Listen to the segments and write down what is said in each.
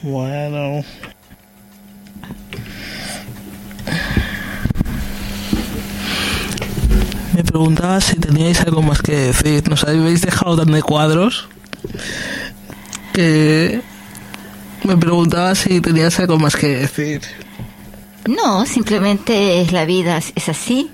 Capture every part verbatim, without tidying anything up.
Bueno. Me preguntaba si teníais algo más que decir. Nos habéis dejado tan de cuadros que me preguntaba si tenías algo más que decir. No, simplemente es la vida, es así.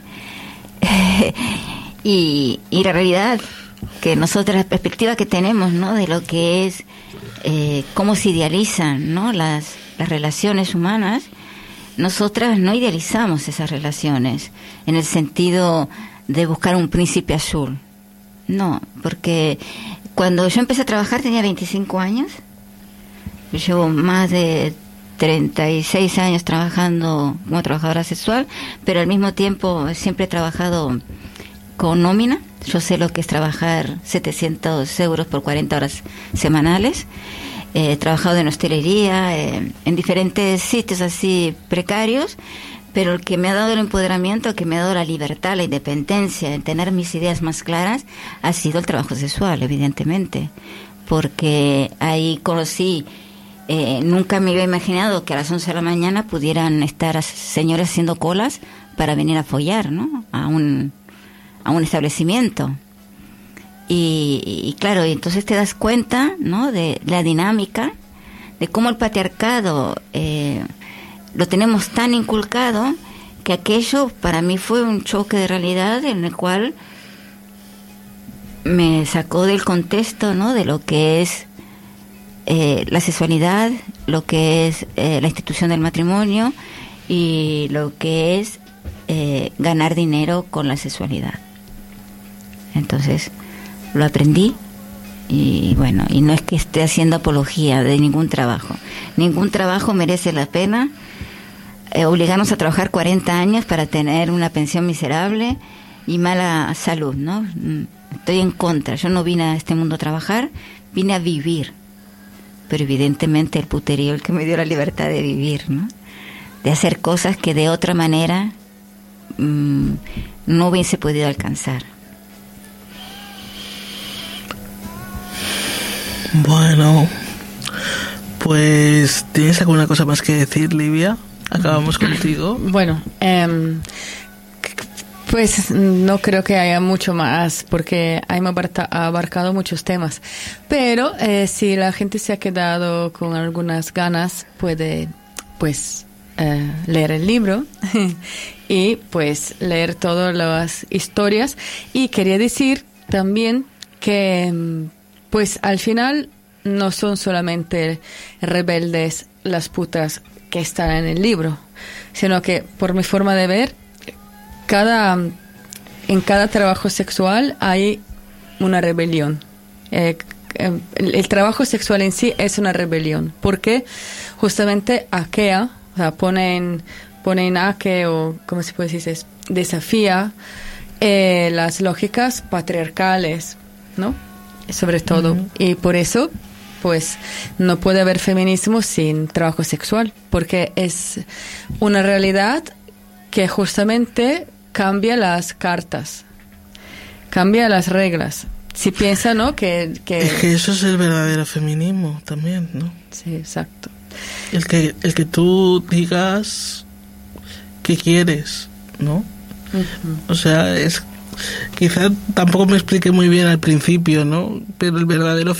y, y la realidad que nosotros, la perspectiva que tenemos, ¿no?, de lo que es, eh, cómo se idealizan, ¿no?, las, las relaciones humanas, nosotras no idealizamos esas relaciones en el sentido de buscar un príncipe azul. No, porque cuando yo empecé a trabajar tenía veinticinco años. Yo llevo más de treinta y seis años trabajando como trabajadora sexual, pero al mismo tiempo siempre he trabajado con nómina. Yo sé lo que es trabajar setecientos euros por cuarenta horas semanales. Eh, he trabajado en hostelería, eh, en diferentes sitios así precarios, pero el que me ha dado el empoderamiento, que me ha dado la libertad, la independencia, en tener mis ideas más claras, ha sido el trabajo sexual, evidentemente, porque ahí conocí, eh, nunca me había imaginado que a las once de la mañana pudieran estar señores haciendo colas para venir a follar, ¿no?, a un, a un establecimiento. Y, y claro, y entonces te das cuenta, ¿no?, de la dinámica, de cómo el patriarcado eh, lo tenemos tan inculcado, que aquello para mí fue un choque de realidad en el cual me sacó del contexto, ¿no?, de lo que es eh, la sexualidad, lo que es eh, la institución del matrimonio y lo que es eh, ganar dinero con la sexualidad. Entonces lo aprendí. Y bueno, y no es que esté haciendo apología de ningún trabajo. Ningún trabajo merece la pena. Eh, obligarnos a trabajar cuarenta años para tener una pensión miserable y mala salud, ¿no? Estoy en contra. Yo no vine a este mundo a trabajar, vine a vivir. Pero evidentemente el puterío el que me dio la libertad de vivir, ¿no? De hacer cosas que de otra manera mmm, no hubiese podido alcanzar. Bueno, pues ¿tienes alguna cosa más que decir, Livia? Acabamos contigo. Bueno, eh, pues no creo que haya mucho más porque hemos abarcado muchos temas, pero eh, si la gente se ha quedado con algunas ganas, puede pues eh, leer el libro y pues leer todas las historias. Y quería decir también que pues al final no son solamente rebeldes las putas que están en el libro, sino que por mi forma de ver, cada en cada trabajo sexual hay una rebelión. Eh, el, el trabajo sexual en sí es una rebelión, porque justamente aquea, o sea, ponen ponen a que, o como se puede decir, es, desafía eh, las lógicas patriarcales, ¿no? Sobre todo. Uh-huh. Y por eso pues no puede haber feminismo sin trabajo sexual, porque es una realidad que justamente cambia las cartas, cambia las reglas. Si piensa, ¿no?, que, que... Es que eso es el verdadero feminismo también, ¿no? Sí, exacto. El que, el que tú digas qué quieres, ¿no? Uh-huh. O sea, es... Quizá tampoco me expliqué muy bien al principio, ¿no? Pero el verdadero